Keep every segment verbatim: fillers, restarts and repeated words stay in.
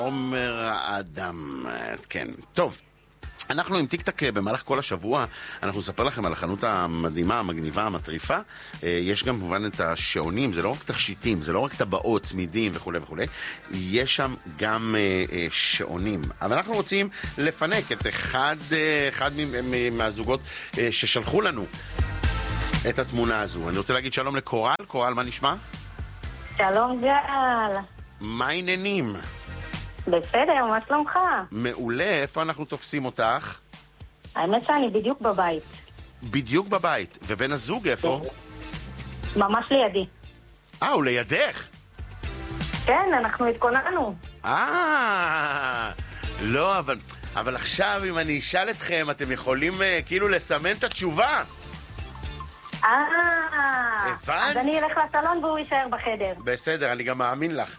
עומר האדם, כן. טוב, אנחנו עם טיק-טק במהלך כל השבוע, אנחנו נספר לכם על החנות המדהימה, המגניבה, המטריפה. יש גם כמובן את השעונים, זה לא רק תכשיטים, זה לא רק טבעות, צמידים וכו' וכו'. יש שם גם שעונים. אבל אנחנו רוצים לפנק את אחד, אחד מהזוגות ששלחו לנו את התמונה הזו. אני רוצה להגיד שלום לקורל. קורל, מה נשמע? שלום גל. מה העניינים? בסדר, מה שלומך? מעולה, איפה אנחנו תופסים אותך? האמת שאני בדיוק בבית. בדיוק בבית, ובן הזוג איפה? ממש לידי. אה, הוא לידך? כן, אנחנו התכוננו. אה, לא, אבל, אבל עכשיו אם אני אשאל אתכם, אתם יכולים uh, כאילו לסמן את התשובה. אה, הבנת? אז אני אלך לסלון והוא יישאר בחדר. בסדר, אני גם מאמין לך.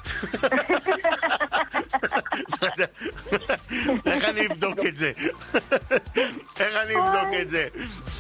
איך אני אבדוק את זה? איך אני אבדוק את זה?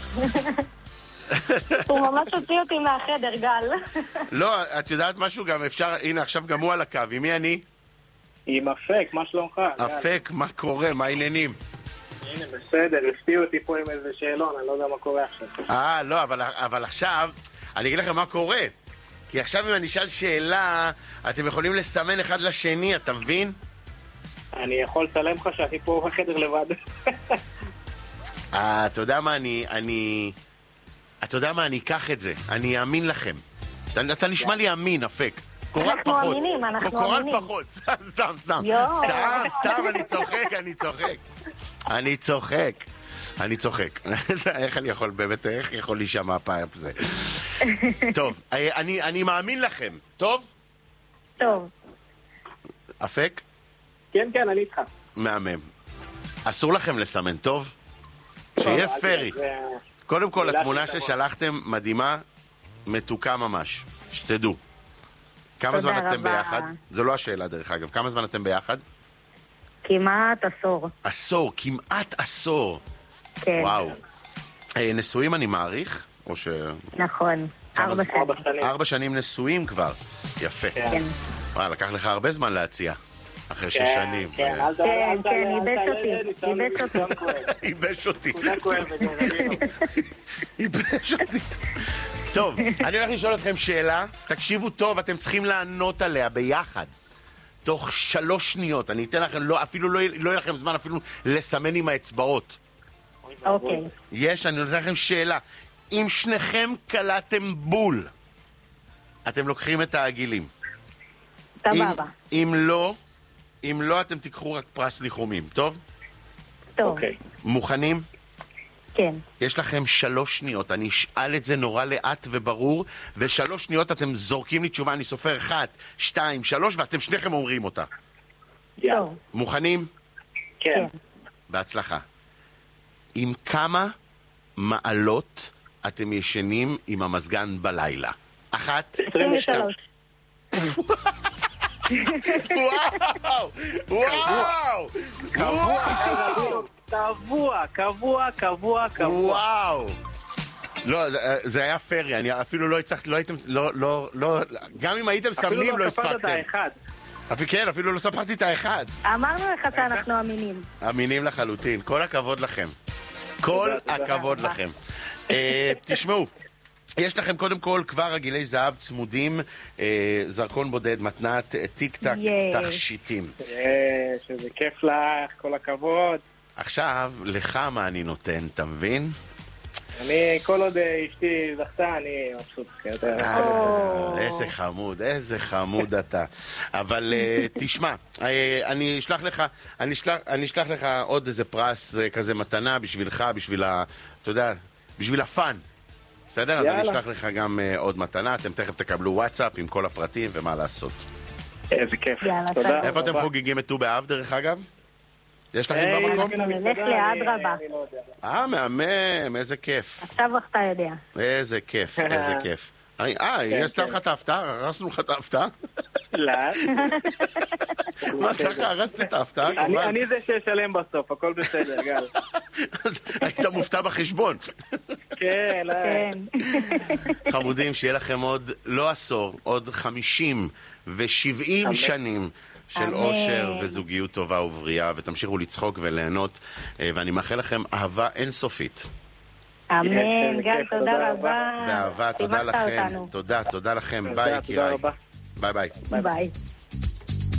הוא ממש הוציא אותי מהחדר, גל. לא, את יודעת משהו? גם אפשר, הנה עכשיו גם הוא על הקו. עם מי אני? עם אפק, מה שלומך? אפק, מה קורה? מה העניינים? הנה, בסדר, הפתיעו אותי פה עם איזה שאלון, אני לא יודע מה קורה עכשיו. אה, לא, אבל, אבל עכשיו, אני אגיד לכם מה קורה. כי עכשיו אם אני אשאל שאלה, אתם יכולים לסמן אחד לשני, אתה מבין? אני יכול לצלם לך שאני פה בחדר לבד. אה, אתה יודע מה, אני, אני... אתה יודע מה, אני אקח את זה. אני אאמין לכם. אתה, אתה נשמע לי אמין, אפק. קורל אנחנו פחות. אמינים, אנחנו קורל אמינים. פחות, סתם, סתם, סתם. יו. סתם, סתם, אני צוחק, אני צוחק. אני צוחק. אני צוחק. איך אני יכול, באמת, איך יכול להישמע הפעם זה? טוב, אני, אני מאמין לכם. טוב? טוב. אפק? כן, כן, אני איתך. מהמם. אסור לכם לסמן, טוב? שיהיה פרי. קודם כל, התמונה ששלחתם מדהימה, מתוקה ממש. שתדעו. כמה זמן אתם ביחד? זו לא השאלה דרך אגב. כמה זמן אתם ביחד? כמעט עשור. עשור, כמעט עשור. כן. וואו. נשואים אני מעריך? או ש... נכון. ארבע שנים. ארבע שנים נשואים כבר. יפה. כן. וואי, לקח לך הרבה זמן להציע. אחרי שש שנים. כן, אל תעלה, כן, אל תעלה, כן, אל ייבש תעלה, אותי. ייבש אותי. ייבש אותי. כולה כואבת, ייבש אותי. טוב, אני הולך לשאול אתכם שאלה. תקשיבו טוב, אתם צריכים לענות עליה ביחד. תוך שלוש שניות. אני אתן לכם, לא, אפילו לא, לא יהיה לכם זמן אפילו לסמן עם האצבעות. אוקיי. יש, אני נותן לכם שאלה. אם שניכם קלעתם בול, אתם לוקחים את העגילים. אם, סבבה. אם לא, אם לא, אתם תיקחו רק פרס ניחומים, טוב? טוב. אוקיי. מוכנים? כן. יש לכם שלוש שניות, אני אשאל את זה נורא לאט וברור, ושלוש שניות אתם זורקים לי תשובה, אני סופר אחת, שתיים, שלוש, ואתם שניכם אומרים אותה. טוב. מוכנים? כן. בהצלחה. עם כמה מעלות אתם ישנים עם המזגן בלילה? אחת, עשרים ושלוש. וואו! וואו! וואו! קבוע, קבוע, קבוע, קבוע. וואו! לא, זה היה פרי, אני אפילו לא הצלחת, לא הייתם, לא, לא, לא, גם אם הייתם סמנים לא הספקתם. אפילו לא ספרת את האחד. אפילו כן, אפילו לא ספרתי את האחד. אמרנו לך שאנחנו אמינים. אמינים לחלוטין, כל הכבוד לכם. כל הכבוד לכם. תשמעו, יש לכם קודם כל כבר רגילי זהב צמודים, זרקון בודד, מתנת, טיק-טק, תכשיטים. שזה כיף לך, כל הכבוד. עכשיו, לך מה אני נותן, אתה מבין? אני, כל עוד אשתי זכתה, אני מבסוט. איזה חמוד, איזה חמוד אתה. אבל תשמע, אני אשלח לך, אני אשלח לך עוד איזה פרס כזה מתנה בשבילך, בשביל ה... אתה יודע, בשביל הפאן. בסדר? אז אני אשלח לך גם עוד מתנה, אתם תכף תקבלו וואטסאפ עם כל הפרטים ומה לעשות. איזה כיף. תודה. איפה אתם חוגגים את ט"ו באב דרך אגב? יש לכם במקום? נלך ליד רבה. אה, מהמם, איזה כיף. עכשיו אתה יודע. איזה כיף, איזה כיף. אה, היא עשתה לך את ההפתעה? הרסנו לך את ההפתעה? לא. מה, ככה הרסת את ההפתעה? אני זה שישלם בסוף, הכל בסדר, גל. היית מופתע בחשבון. כן, לא. חמודים, שיהיה לכם עוד לא עשור, עוד חמישים ושבעים שנים של אמן. אושר וזוגיות טובה ובריאה, ותמשיכו לצחוק וליהנות, ואני מאחל לכם אהבה אינסופית. אמן, גל, תודה רבה. באהבה, תודה לכם. תודה, תודה לכם. ביי, יקיריי. ביי ביי. ביי.